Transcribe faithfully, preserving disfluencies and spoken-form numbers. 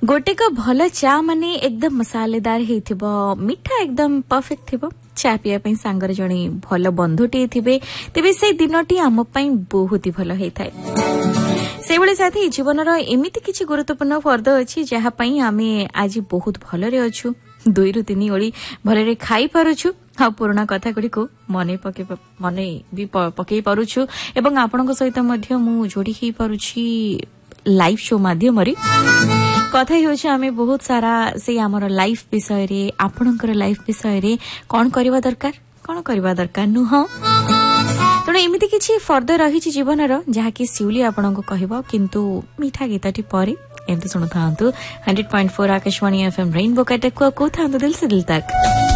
गोटे कप भल चा माने एकदम मसालेदार हेथिबो मिठा एकदम परफेक्ट थिबो चा पिया पई सांगर जणी भल बंधुटी थिबे तेबे से दिनटी हम पई बहुत ही भल हेथाय। से बळे साथी जीवनर एमिति किछि गुरुत्वपूर्ण फर्द अछि जहा पई आमे आज बहुत भल रे अछु दुई रु तीन ओळी भल रे खाई पारुछु हा पुराना कथा गुडी को मने पके मने भी पके पारुछु एवं आपनक सहित मध्य मु जोडी ही पारुछि लाइव शो माध्यम रे कथा होछि आमे बहुत सारा से हमर लाइफ विषय रे आपनकर लाइफ विषय रे कोन करबा दरकार कोन करबा दरकार नु ह तण एमिति किछि फर्दर रही छि जीवनर जहा कि सिउली आपनको कहबो किंतु मीठा गीताटी परे एमति सुनु थांतु hundred point four Akashvani FM rainbow Cuttack को थांतु दिल से दिल तक।